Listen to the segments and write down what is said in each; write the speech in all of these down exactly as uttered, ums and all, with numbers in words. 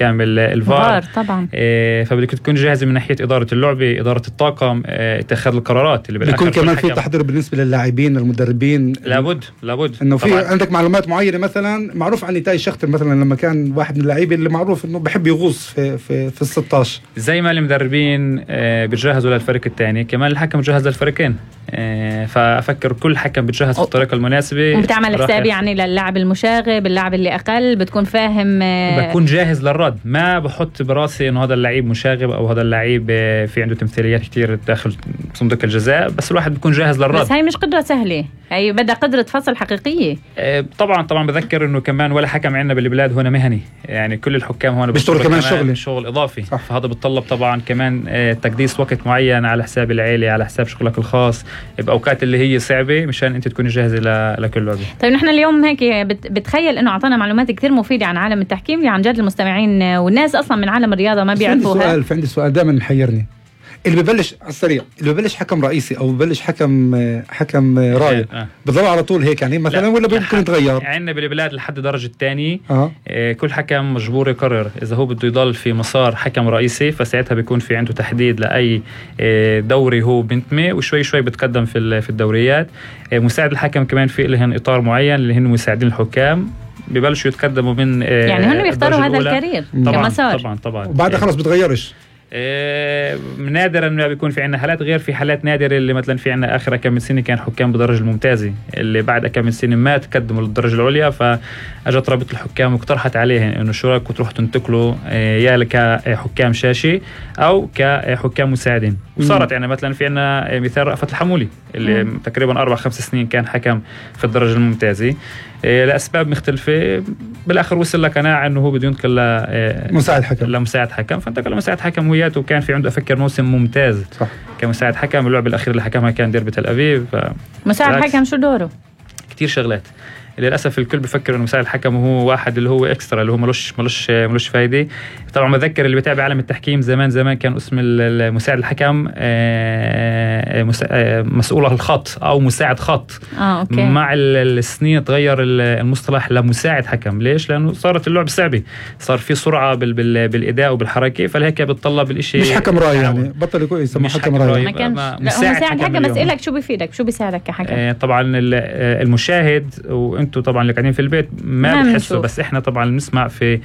حكام الفار طبعا. فبدك تكون جاهزة من ناحية إدارة اللعبة، إدارة الطاقم، اتخاذ القرارات اللي بيكون كمان في تحضير بالنسبة للاعبين المدربين. لابد لابد إنه في عندك معلومات معينة. مثلا معروف عن نتاي شختر مثلا لما كان واحد من اللاعبين اللي معروف إنه بحب يغوص في في في الستاشر، زي ما المدربين بيتجهزوا للفريق الثاني كمان الحكم بيتجهز للفريقين. فأفكر كل حكم بيتجهز في الطريقة المناسبة، وبتعمل حساب يعني للاعب المشاغب، اللاعب اللي أقل بتكون فاهم، بكون جاهز للرد. ما بحط براسي إنه هذا اللاعب مشاغب أو هذا اللاعب في عنده تمثيليات كتير داخل صندوق الجزاء، بس الواحد بيكون جاهز للرد. بس هاي مش قدرة سهلة، هي بدها قدرة فصل حقيقية. طبعا طبعا بذكر إنه كمان ولا حكم عندنا بالبلاد هنا مهني، يعني كل الحكام هون بيشتغلوا كمان شغل شغل إضافي. صح. فهذا بتطلب طبعا كمان تقديس وقت معين على حساب العيلة، على حساب شغلك الخاص، بأوقات اللي هي صعبة مشان أنت تكوني جاهزة لكل لعبة. طيب نحن اليوم هيك بتخيل إنه أعطانا معلومات كتير مفيدة عن عالم التحكيم اللي عن جد المستمعين والناس أصلا من عالم الرياضة ما بيعرفوها. سؤال في عندي سؤال دائما محيرني، اللي ببلش على السريع اللي ببلش حكم رئيسي او ببلش حكم حكم راية آه. بضل على طول هيك يعني مثلا ولا ممكن يتغير؟ عندنا بالبلاد لحد درجة الثاني آه. آه كل حكم مجبور يقرر اذا هو بده يضل في مسار حكم رئيسي، فساعتها بيكون في عنده تحديد لاي آه دوري هو بنتمي، وشوي شوي بتقدم في في الدوريات. آه مساعد الحكم كمان في لهن اطار معين اللي هن مساعدين الحكام ببلشوا يتقدموا من آه يعني هن بيختاروا هذا الكارير كمسار. طبعا طبعا وبعدها خلص بتغيرش. إيه نادرا ما بيكون في عنا حالات، غير في حالات نادرة اللي مثلا في عنا آخر كم سنة كان حكام بالدرجة الممتازة اللي بعد كم سنة ما تقدموا للدرجة العليا، فأجت رابطة الحكام واقترحت عليهم إنه شو رأيكم تروحوا تنتقلوا إيه يا كحكام شاشة أو كحكام مساعدين. وصارت يعني مثلا في عنا مثال رأفت الحمولي اللي مم. تقريبا أربع خمس سنين كان حكم في الدرجة الممتازة إيه لأسباب مختلفة، بالآخر وصل لقناعة إنه هو بده ينتقل لمساعد حكم لمساعد حكم فانتقل لمساعد حكم وياته، وكان في عنده أفكر موسم ممتاز. صح. كمساعد حكم. اللعبة الأخيرة اللي حكمها كان ديربي تل أبيب. مساعد حكم شو دوره؟ كتير شغلات للأسف الكل بفكر إنه مساعد الحكم هو واحد اللي هو إكسترا اللي هو ملوش ملوش ملوش فايدة. طبعا بذكر اللي بتابع عالم التحكيم زمان زمان كان اسم المساعد الحكم مسؤول الخط أو مساعد خط. آه، أوكي. مع السنين تغير المصطلح لمساعد حكم. ليش؟ لأنه صارت اللعبة صعبة، صار في سرعة بال بال بالإداء وبالحركة، فلهيك بتطلب الإشي مش حكم رأي يعني بطل يكون يسمى حكم رأي. ما كانش مساعد حكم. بسألك شو بيفيدك شو بيساعدك كحكم؟ آه طبعا المشاهد وانتم طبعا اللي قاعدين في البيت ما بتحسوا، بس احنا طبعا بنسمع في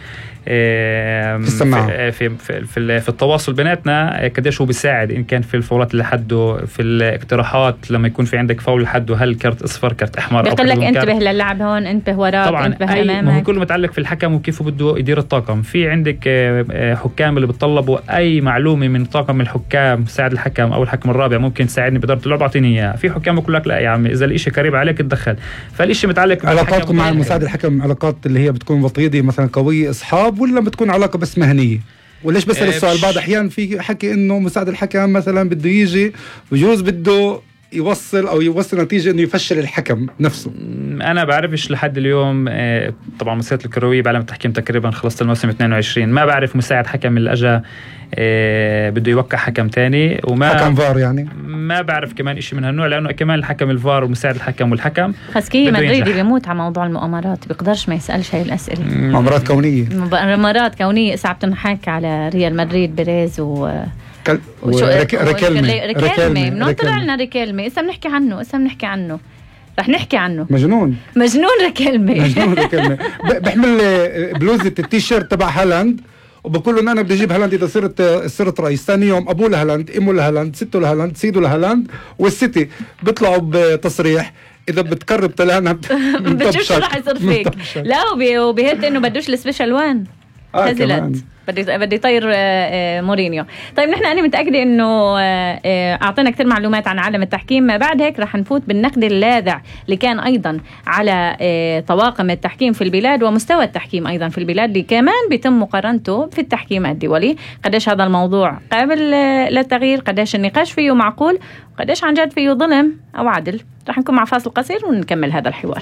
في في في, في, في التواصل بيناتنا قديش هو بيساعد، ان كان في الفاولات اللي حده، في الاقتراحات لما يكون في عندك فاول لحده، هل كرت اصفر كرت احمر، بيقول لك انتبه للعب هون، انتبه وراك، انتبه امامك. ما هو كله متعلق في الحكم وكيف بده يدير الطاقم. في عندك حكام اللي بتطلبوا اي معلومه من طاقم الحكام، مساعد الحكم او الحكم الرابع ممكن تساعدني باداره اللعبه، اعطيني اياه. في حكام بقول لك لا يا عمي اذا الاشي قريب عليك اتدخل. فالاشي متعلق علاقاتكم مع المساعد الحكم، علاقات اللي هي بتكون وطيدة مثلا قوية اصحاب، ولا بتكون علاقة بس مهنية؟ وليش بسأل السؤال؟ بعض احيان في حكي انه مساعد الحكم مثلا بده يجي بجوز بده يوصل او يوصل نتيجة انه يفشل الحكم نفسه. انا بعرفش لحد اليوم. طبعا مسيرة الكروية بعالم التحكيم تقريبا خلصت الموسم اثنين وعشرين، ما بعرف مساعد حكم اللي اجا بده يوقع حكم تاني، وما حكم فار يعني ما بعرف كمان إشي من هالنوع، لانه كمان الحكم الفار ومساعد الحكم والحكم خسكي مدريدي بيموت على موضوع المؤامرات، بيقدرش ما يسألش هاي الأسئلة. مؤامرات كونية مؤامرات كونية صعب تنحكي على ريال مدريد بيريز و كل... ريكيلمي ريكيلمي من طلع لنا ريكيلمي اسا بنحكي عنه اسا بنحكي عنه رح نحكي عنه مجنون مجنون ريكيلمي مجنون ريكيلمي بحمل بلوزة التيشيرت تبع هالاند وبقول له انا بدي اجيب هالاند اذا صرت صرت رئيس. ثاني يوم ابوه لهالاند، امه لهالاند، سته لهالاند، سيده لهالاند، والسيتي بيطلعوا بتصريح اذا بتقرب تلانا بتشوف رح يصير فيك. لا وبهت انه بدوش السبيشال وان آه نزلت بدي بدي يطير مورينيو. طيب نحن أنا متأكدة إنه أعطينا كتير معلومات عن عالم التحكيم. بعد هيك رح نفوت بالنقد اللاذع اللي كان أيضا على طواقم التحكيم في البلاد ومستوى التحكيم أيضا في البلاد اللي كمان بيتم مقارنته في التحكيم الدولي. قديش هذا الموضوع قابل للتغيير، قديش النقاش فيه معقول، وقديش عن جد فيه ظلم أو عدل. رح نكون مع فاصل قصير ونكمل هذا الحوار.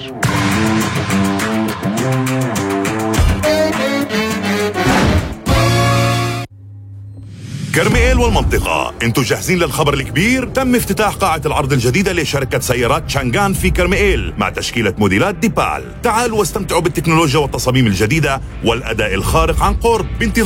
كرميل والمنطقة، انتوا جاهزين للخبر الكبير؟ تم افتتاح قاعة العرض الجديدة لشركة سيارات شانغان في كرميل مع تشكيلة موديلات ديبال. تعالوا واستمتعوا بالتكنولوجيا والتصاميم الجديدة والأداء الخارق عن قرب.